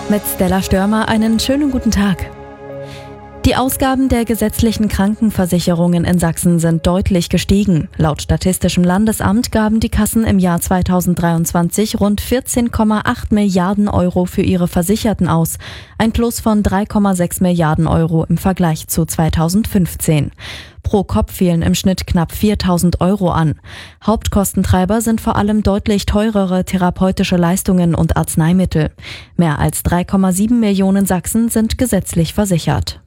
Mit Stella Störmer einen schönen guten Tag. Die Ausgaben der gesetzlichen Krankenversicherungen in Sachsen sind deutlich gestiegen. Laut Statistischem Landesamt gaben die Kassen im Jahr 2023 rund 14,8 Milliarden Euro für ihre Versicherten aus. Ein Plus von 3,6 Milliarden Euro im Vergleich zu 2015. Pro Kopf fielen im Schnitt knapp 4.000 Euro an. Hauptkostentreiber sind vor allem deutlich teurere therapeutische Leistungen und Arzneimittel. Mehr als 3,7 Millionen Sachsen sind gesetzlich versichert.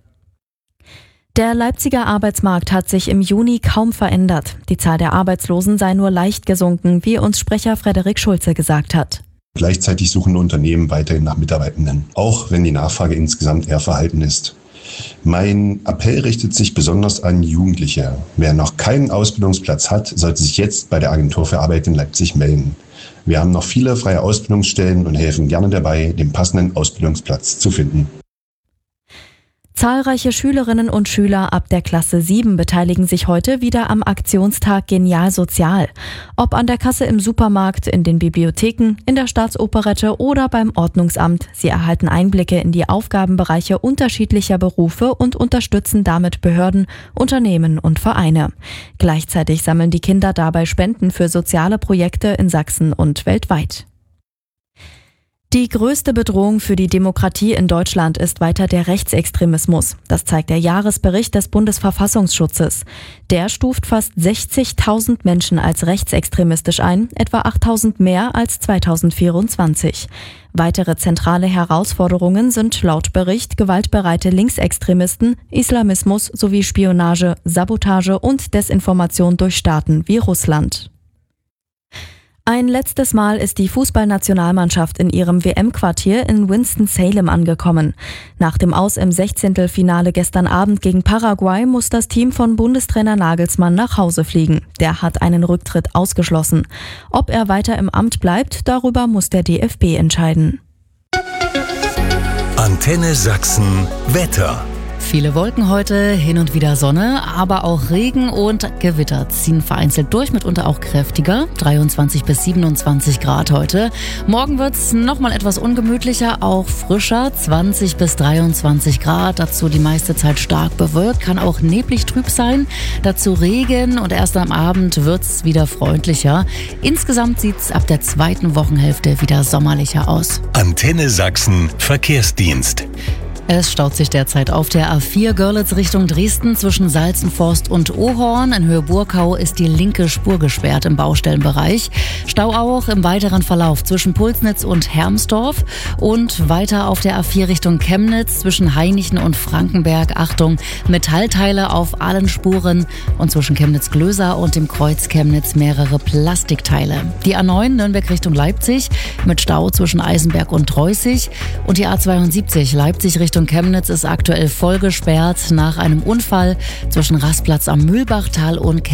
Der Leipziger Arbeitsmarkt hat sich im Juni kaum verändert. Die Zahl der Arbeitslosen sei nur leicht gesunken, wie uns Sprecher Frederik Schulze gesagt hat. Gleichzeitig suchen Unternehmen weiterhin nach Mitarbeitenden, auch wenn die Nachfrage insgesamt eher verhalten ist. Mein Appell richtet sich besonders an Jugendliche. Wer noch keinen Ausbildungsplatz hat, sollte sich jetzt bei der Agentur für Arbeit in Leipzig melden. Wir haben noch viele freie Ausbildungsstellen und helfen gerne dabei, den passenden Ausbildungsplatz zu finden. Zahlreiche Schülerinnen und Schüler ab der Klasse 7 beteiligen sich heute wieder am Aktionstag Genial Sozial. Ob an der Kasse im Supermarkt, in den Bibliotheken, in der Staatsoperette oder beim Ordnungsamt. Sie erhalten Einblicke in die Aufgabenbereiche unterschiedlicher Berufe und unterstützen damit Behörden, Unternehmen und Vereine. Gleichzeitig sammeln die Kinder dabei Spenden für soziale Projekte in Sachsen und weltweit. Die größte Bedrohung für die Demokratie in Deutschland ist weiter der Rechtsextremismus. Das zeigt der Jahresbericht des Bundesverfassungsschutzes. Der stuft fast 60.000 Menschen als rechtsextremistisch ein, etwa 8.000 mehr als 2024. Weitere zentrale Herausforderungen sind laut Bericht gewaltbereite Linksextremisten, Islamismus sowie Spionage, Sabotage und Desinformation durch Staaten wie Russland. Ein letztes Mal ist die Fußballnationalmannschaft in ihrem WM-Quartier in Winston-Salem angekommen. Nach dem Aus im 16. Finale gestern Abend gegen Paraguay muss das Team von Bundestrainer Nagelsmann nach Hause fliegen. Der hat einen Rücktritt ausgeschlossen. Ob er weiter im Amt bleibt, darüber muss der DFB entscheiden. Antenne Sachsen Wetter. Viele Wolken heute, hin und wieder Sonne, aber auch Regen und Gewitter ziehen vereinzelt durch, mitunter auch kräftiger. 23 bis 27 Grad heute. Morgen wird's nochmal etwas ungemütlicher, auch frischer, 20 bis 23 Grad. Dazu die meiste Zeit stark bewölkt, kann auch neblig trüb sein. Dazu Regen und erst am Abend wird's wieder freundlicher. Insgesamt sieht's ab der zweiten Wochenhälfte wieder sommerlicher aus. Antenne Sachsen Verkehrsdienst. Es staut sich derzeit auf der A4 Görlitz Richtung Dresden zwischen Salzenforst und Ohorn. In Höhe Burkau ist die linke Spur gesperrt im Baustellenbereich. Stau auch im weiteren Verlauf zwischen Pulsnitz und Hermsdorf und weiter auf der A4 Richtung Chemnitz zwischen Hainichen und Frankenberg. Achtung, Metallteile auf allen Spuren und zwischen Chemnitz-Glöser und dem Kreuz Chemnitz mehrere Plastikteile. Die A9 Nürnberg Richtung Leipzig mit Stau zwischen Eisenberg und Treußig und die A72 Leipzig Richtung Chemnitz ist aktuell voll gesperrt nach einem Unfall zwischen Rastplatz am Mühlbachtal und